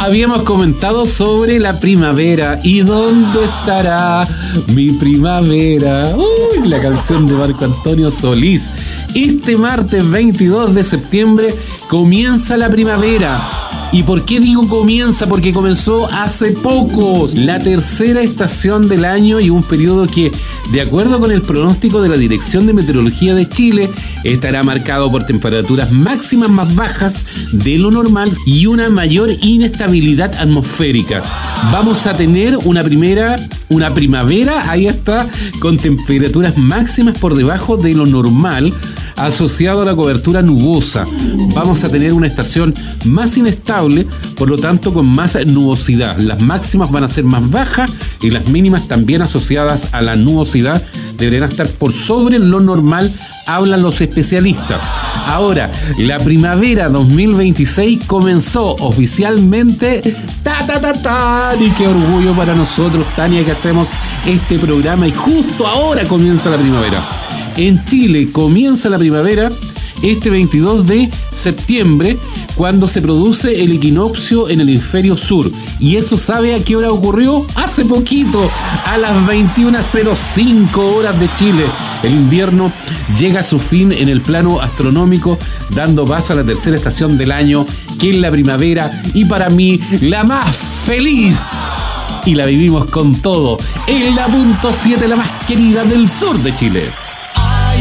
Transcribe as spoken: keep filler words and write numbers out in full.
Habíamos comentado sobre la primavera y dónde estará mi primavera. Uy, la canción de Marco Antonio Solís. Este martes veintidós de septiembre comienza la primavera. ¿Y por qué digo comienza? Porque comenzó hace poco, la tercera estación del año y un periodo que, de acuerdo con el pronóstico de la Dirección de Meteorología de Chile, estará marcado por temperaturas máximas más bajas de lo normal y una mayor inestabilidad atmosférica. Vamos a tener una primera, una primavera, ahí está, con temperaturas máximas por debajo de lo normal, asociado a la cobertura nubosa. Vamos a tener una estación más inestable, por lo tanto con más nubosidad. Las máximas van a ser más bajas y las mínimas también asociadas a la nubosidad deberán estar por sobre lo normal, hablan los especialistas. Ahora, la primavera dos mil veintiséis comenzó oficialmente. ¡Ta, ta, ta, ta! Y qué orgullo para nosotros, Tania, que hacemos este programa y justo ahora comienza la primavera. En Chile comienza la primavera este veintidós de septiembre, cuando se produce el equinoccio en el hemisferio sur. ¿Y eso sabe a qué hora ocurrió? Hace poquito, a las veintiuna cero cinco horas de Chile. El invierno llega a su fin en el plano astronómico, dando paso a la tercera estación del año, que es la primavera, y para mí, la más feliz. Y la vivimos con todo, en la punto siete, la más querida del sur de Chile.